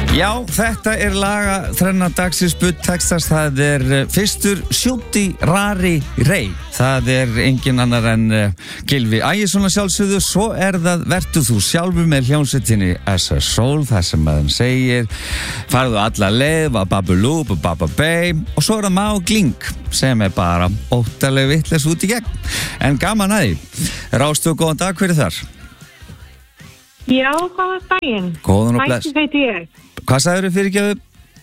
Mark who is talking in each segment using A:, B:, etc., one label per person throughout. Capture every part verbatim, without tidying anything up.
A: Já, þetta er laga þrenna dagsins butt textast, það er fyrstur Shooty Rari Ray, það er engin annar en uh, Gylfi Ægisson að sjálfsögðu, svo er það Vertu þú sjálfur með hljómsveitinni S S Soul, það sem maður segir farðu alla leið, Bababulú, Bababay og svo er það Má Gling sem er bara óttalega vitleis út í gegn, en gaman að því. Rástu og góðan dag, hver er þar?
B: Já, góðan daginn.
A: Góðan og bless.
B: Sædís heiti ég.
A: Hvað sagðirðu fyrirgefðu?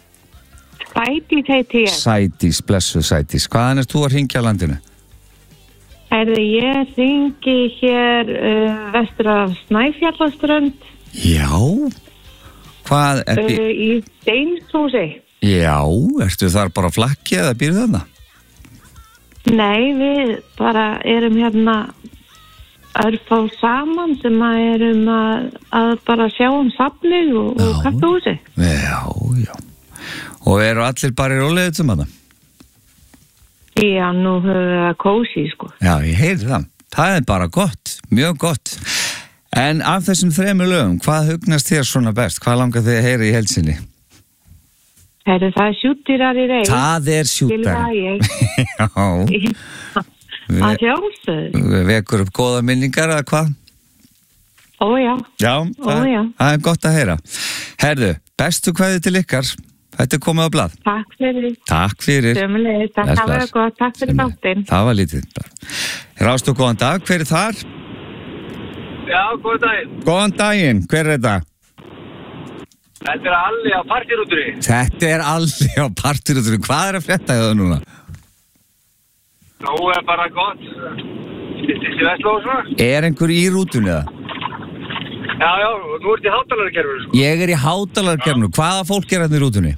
B: Sædís heiti ég.
A: Sædís, blessuð Sædís. Hvaðan er þú að hringja á landinu?
B: Herði, ég hringi hér uh, vestur af Snæfjallaströnd.
A: Já. Hvað er...
B: Uh, í Steinshúsi.
A: Já, ertu þar bara flakki eða býrðu þarna?
B: Nei, við bara erum hérna örfá saman sem að erum að, að bara sjá um safnið og, og kaffehúsi.
A: Já, já. Og eru allir bara í rólegið sem hana?
B: Já, nú höfum við að kósi, sko.
A: Já, ég heyri það. Það er bara gott, mjög gott. En af þessum þremur lögum, hvað hugnast þér svona best? Hvað langar þið að heyra í heilsinni?
B: Herri, það er Shooty Rari Ray.
A: Það er Shooty. Já.
B: Að sjálfsögðu.
A: Við vekur upp góða minningar eða hvað?
B: Ó já.
A: Já,
B: Ó,
A: það,
B: já.
A: það er gott að heyra. Herðu, bestu kveðju til ykkar. Þetta er komið á blað.
B: Takk fyrir.
A: Takk fyrir.
B: Sömulegis, takk,
A: Bless,
B: það var
A: bless.
B: gott. Takk fyrir þáttinn.
A: Það var lítið. Rástu og góðan dag, hver er þar?
C: Já, góðan daginn.
A: Góðan daginn, hver er þetta?
C: Þetta er Alli á partyrútunni.
A: Þetta er Alli á partyrútunni. Hvað er að frétta í það núna?
C: Nú er bara gott. Stýttist í Vestló og svona.
A: Er einhver í rútunni eða?
C: Já, já, og nú ert í hátalarkerfinu, sko.
A: Ég er í hátalarkerfinu. Hvaða fólk er hérna í rútunni?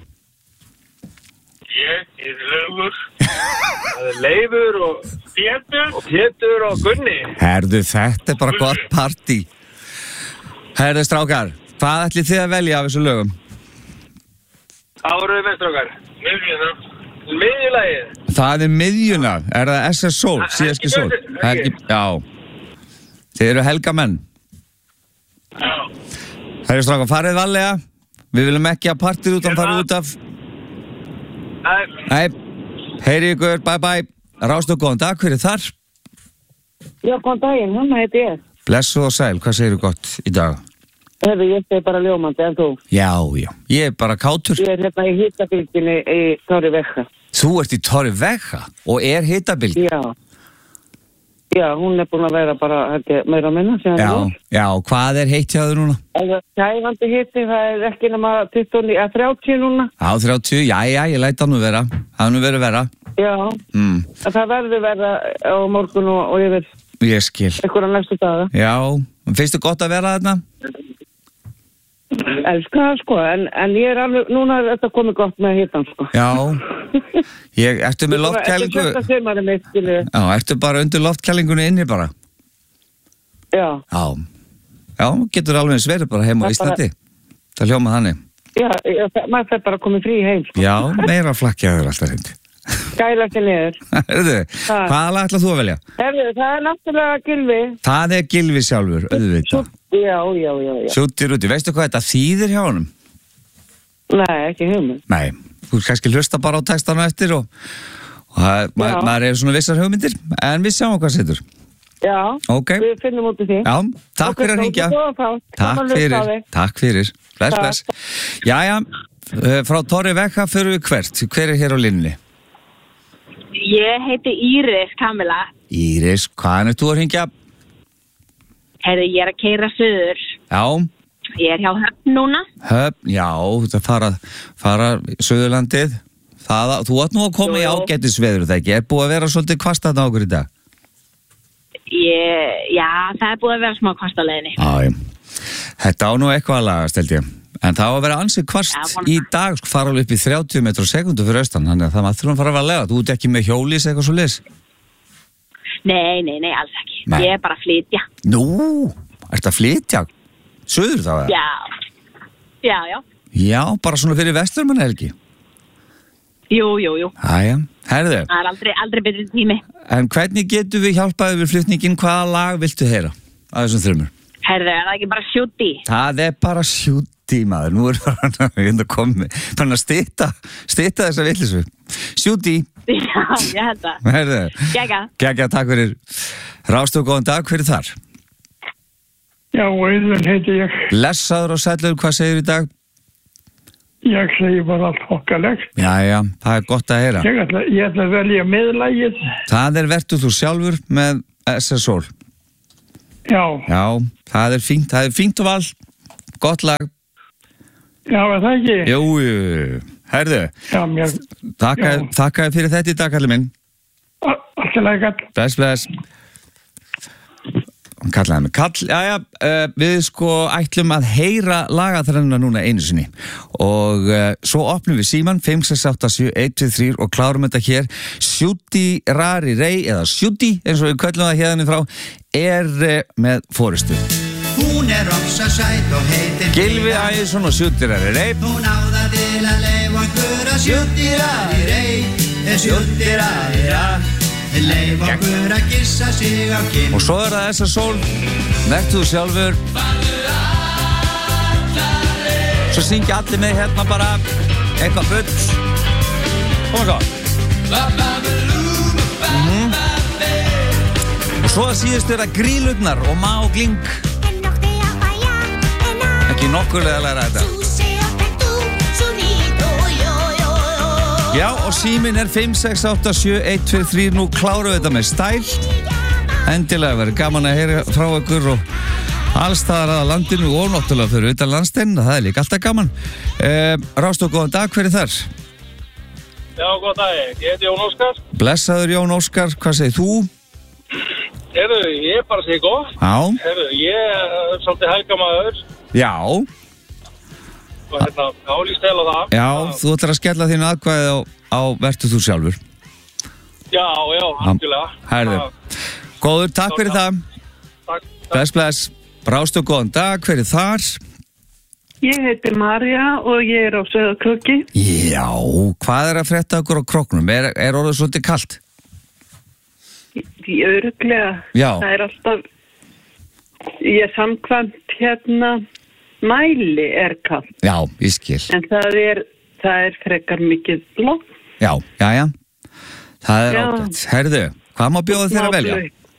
C: Ég, ég er Leifur. Það er Leifur og Pétur og Pétur og Gunni.
A: Herðu, þetta er bara gott partí. Herðu, strákar, hvað ætlið þið að velja af þessu lögum?
C: Það voru við með strákar. Miðjuna. Miðjulagið.
A: Það er miðjuna. Er það S S Soul, síðaski Soul? Helgi, já. Þið eru helgamenn.
C: Já.
A: Herðu, strákar, farið varlega. Við viljum ekki að partýr út af farið út af.
C: Nei.
A: Nei, heyri ykkur, bye bye. Rástu og góðan dag, hver er þar?
D: Já, góðan daginn, hann heiti ég.
A: Blessu og sæl, hvað segirðu gott í dag?
D: Hefur ég segi bara ljómandi, en þú?
A: Já, já, ég er bara kátur.
D: Ég er hérna í hitabylginni í Torri Vekka.
A: Þú ert í Torri Vekka og er hitabylgi?
D: Já. Já, hún er búin að vera bara, held ég, meira að minna.
A: Já, já, hvað er heitt hjá þér núna?
D: Það er kæfandi hiti, það er ekki nema tuttugu, eða þrjátíu núna.
A: Já, þrjátíu, já, já, ég læt það nú vera. Það er nú verið vera.
D: Já,
A: mm.
D: það verður verða á morgun og, og yfir.
A: Ég skil.
D: Einhverja næstu daga.
A: Já, finnst þú gott að vera þarna?
D: Elskar það, sko, en, en ég er alveg, núna er þetta komið gott með hitan, sko.
A: Já, ég, ertu með loftkælingu?
D: Þetta er sjötta mitt, skilju.
A: Já, ertu bara undir loftkælingunni inni bara?
D: Já.
A: Já, já, getur alveg sverið bara heim á Íslandi. Bara... Það hljóma þannig.
D: Já, ég, maður fer bara að koma frí heim, sko.
A: Já, meira flakkjaður alltaf hindi.
D: Gæla til niður.
A: Herðu, hvaða lag ætlað þú að velja?
D: Herðu, það er náttúrulega Gylfi.
A: Það er Gylfi sjálfur, auðvitað.
D: Já, já, já, já.
A: Shooty Rúti, veistu hvað þetta þýðir hjá honum?
D: Nei, ekki hugmynd.
A: Nei, þú kannski hlusta bara á textana eftir og, og það, ma maður er svona vissar hugmyndir, en við sjáum hvað setur.
D: Já,
A: okay.
D: Við finnum út í því.
A: Já, takk okay, fyrir að hringja. Takk fyrir, takk fyrir. Bless, bless. Jæja, frá Torri Vekka fyrir við hvert. Hver er hér á línunni?
E: Ég heiti Íris Kamila.
A: Íris, hvaðan er þú að hringja?
E: Herri, ég er að keyra suður.
A: Já.
E: Ég er hjá Höfn núna.
A: Höfn, já, þetta fara, fara Suðurlandið. Það, þú átt nú að koma jú, í ágættisveður, það ekki? Er búið að vera svolítið hvasst þarna okkur í dag?
E: Ég, já, það er búið að vera smá hvasst á leiðinni.
A: Já, þetta á nú eitthvað að lagast, held ég. En það á að vera ansið hvasst já, í dag, sko, fara alveg upp í þrjátíu metrar á sekundu fyrir austan, þannig að það maður þurfa að fara að lega. Þú ert ekki með hjólís eitthvað svo leys?
E: Nei, nei, nei, alls ekki. Nei. Ég er bara að flytja.
A: Nú, ertu að flytja? Suður þá, eða?
E: Já, já, já.
A: Já, bara svona fyrir vesturmann, Helgi?
E: Jú, jú, jú.
A: Æja, herðu.
E: Það er aldrei, aldrei betri tími.
A: En hvernig getum við hjálpaði við flytningin? Hvaða lag viltu heyra af þessum þrjumur?
E: Herðu, er það ekki bara sjúti?
A: Það er bara sjúti, maður. Nú er það hérna komið. Þannig að stýta, stýta þessa villisu. Sjúti.
E: Já, ég held það.
A: Herðu.
E: Gæga.
A: Gæga, takk fyrir. Rástu og góðan dag, hver er þar?
F: Já, Auðun heiti ég.
A: Blessaður og sælur, hvað segir í dag?
F: Ég segi bara allt okkalegt.
A: Jæja, það er gott að heyra.
F: Ég ætla, ég ætla að velja miðlægið.
A: Það er vertu þú sjálfur með S S Sól.
F: Já.
A: Já, það er fínt, það er fínt og val. Gott lag.
F: Já, er það ekki?
A: Jú, jú. Herðu.
F: Já, mér...
A: Þakka, þakka fyrir þetta í dag, kallið minn.
F: Allt er lægat.
A: Bless, bless. Hann kallaði mig kall, jájá, uh, við sko ætlum að heyra lagaþrennuna núna einu sinni og uh, svo opnum við síman fimm sex átta sjö eitt tvö þrjú og klárum þetta hér. Sjúti Rari Rey eða Sjúti eins og við köllum það hérna frá er uh, með fórustu.
G: Hún er ofsa sæt og heitir
A: Gylfi Ægisson og Sjúti Rari Rey.
G: Hún á það til að leifa okkur að Sjúti Rari Rey er Sjúti Rari Rey. Leif okkur að gissa sig á kinn.
A: Og svo er það S S Sól, vertu þú sjálfur. Svo syngja allir með hérna bara eitthvað bull. Koma svo. Mm-hmm. Og svo að síðust er það Grílurnar og Má og Gling. Ekki nokkurlega að læra þetta. Já, og síminn er fimm sex átta sjö eitt tvö þrjú, nú klárum við þetta með stæl. Endilega verður gaman að heyra frá ykkur og alls staðar að landinu og náttúrulega fyrir utan landsteinn, það er líka alltaf gaman. Eh, Rást og góðan dag, hver er þar?
C: Já, góðan dag, ég heiti Jón Óskar.
A: Blessaður Jón Óskar, hvað segir þú?
C: Herru, ég bara segi gott.
A: Já.
C: Herru, ég er svolítið helgamaður.
A: Já.
C: Og hérna, álýst heila það.
A: Já, þú ætlar að skella þínu aðkvæði á, á vertu þú sjálfur.
C: Já, já, algjörlega.
A: Herðu, góður, takk fyrir það.
C: Takk.
A: Bless, bless. Rást og góðan dag, hver er þar?
D: Ég heiti Marja og ég er á Sauðárkróki.
A: Já, hvað er að frétta okkur á króknum? Er, er orðið svolítið kalt?
D: Í öruglega.
A: Já.
D: Það er alltaf, ég er samkvæmt hérna, mæli er kalt.
A: Já, ég skil.
D: En það er, það er frekar mikið blótt.
A: Já, já, já. Það er
D: Já.
A: ágætt. Herðu, hvað má bjóða þér að velja?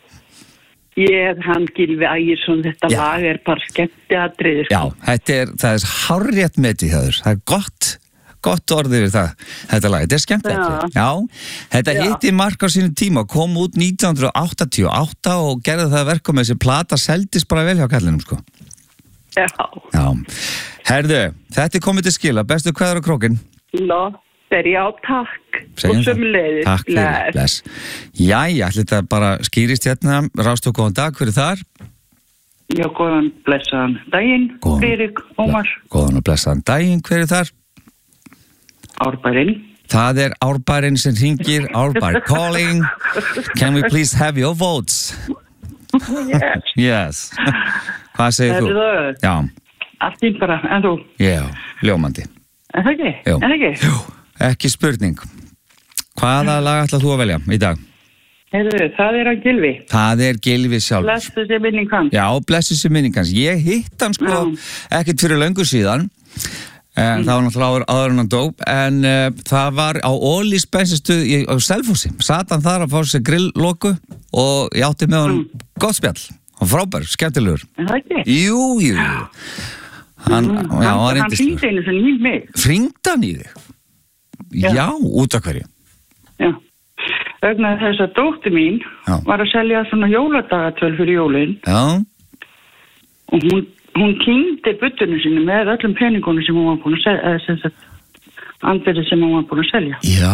D: Ég er hann Gylfi Ægisson, þetta
A: Já.
D: lag er bara skemmtiatriði.
A: Já, þetta er, það er hárrétt metið hjá þér. Það er gott, gott orðið við það, þetta lag. Þetta er skemmtilegt. Já. Þetta
D: Já.
A: hitti mark á sínu tíma, kom út nítján hundruð áttatíu og átta og gerði það verkum með þessi plata seldist bara vel hjá kallinum, sko.
D: Já.
A: Já. Herðu, þetta er komið til skila. Bestu kveður á krókinn.
D: Lóttir, já, takk.
A: Segjum
D: og sömuleiðis.
A: Takk fyrir, bless. Jæja, ætli þetta bara skýrist hérna. Rást og góðan dag, hver er þar?
D: Já, góðan blessaðan daginn,
A: Góðan.
D: Friðrik, Ómar,
A: Góðan og blessaðan daginn, hver er þar?
D: Árbærin.
A: Það er Árbærin sem hringir, Árbær calling. Can we please have your votes?
D: Yes.
A: Yes. Hvað segir þú?
D: Herðu,
A: Já,
D: allt í bara, en þú?
A: já, ljómandi.
D: En það ekki?
A: Jú.
D: En það ekki?
A: Jú, ekki spurning. Hvaða lag ætlað þú að velja í dag?
D: Herðu, það er að Gylfi.
A: Það er Gylfi sjálfur.
D: Blessu sér minning hans.
A: Já, blessu sér minning hans. Ég hitt hann sko ekkert fyrir löngu síðan. Mm. Það var náttúrulega áður en hann dó, en uh, það var á Ólís bensinstöð á Selfossi. Sat hann þar að fá sér grillloku og ég átti með hann mm. gott spjall. Hann frábær, skemmtilegur.
D: En það ekki?
A: Jú, jú. Hann,
D: Mm.
A: já, hann
D: Hann
A: reyndist.
D: hringdi einu sem í mig.
A: Hringdi hann í þig? Já,
D: Já.
A: út af hverju?
D: Já. Vegna þess að dóttir mín
A: Já.
D: var að selja svona jóladagatöl fyrir jólin
A: Já,
D: og hún, hún kýndi buddunum sinni með öllum peningunum sem hún var búin að selja, eða sem sagt, andverði sem hún var búin að selja.
A: já.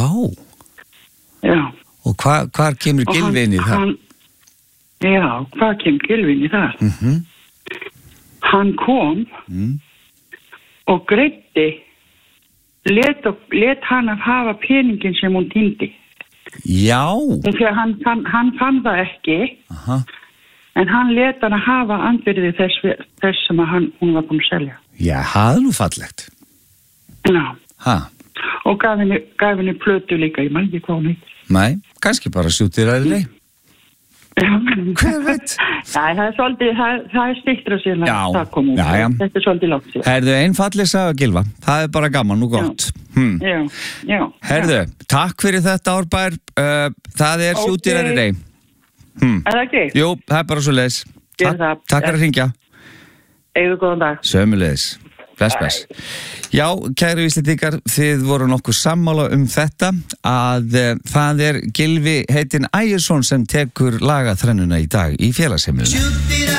D: Já.
A: Og hva, hvar kemur
D: Og
A: Gylfi inn í það?
D: hann- Já, hvað kemur Gylfi inn í það?
A: Mhm.
D: Hann kom
A: Mm.
D: og greiddi, let, og, let hann að hafa peningin sem hún týndi.
A: Já.
D: Því að hann, hann, hann fann það ekki,
A: Aha.
D: en hann let hann að hafa andvirði þess, þess sem að hann, hún var búin að selja.
A: Já, það er nú fallegt.
D: Já.
A: Ha,
D: Og gaf henni, gaf henni plötu líka, ég man ekki hvað hún heitir.
A: nei, kannski bara sjútir að rey. Hver veit?
D: Já, það er svolítið, það, það er stiktra síðan
A: Já,
D: að það kom út.
A: já, já.
D: Þetta er svolítið langt síðan.
A: Herðu, einfalleg saga Gylfa. Það er bara gaman og gott. Hmm.
D: Já, já.
A: Herðu, takk fyrir þetta Árbær. Uh, það er
D: Ok.
A: sjúdýrar í rey. Hmm.
D: Er það ekki?
A: Jú, það er bara svo leiðis.
D: Gerðu það.
A: Takk fyrir að hringja.
D: Eigðu góðan dag.
A: Sömuleiðis. Bless, bless. Já, kæru Íslendingar, þið voru nokkuð sammála um þetta að uh, það er Gylfi heitinn Ægisson sem tekur lagaþrennuna í dag í félagsheimilinu.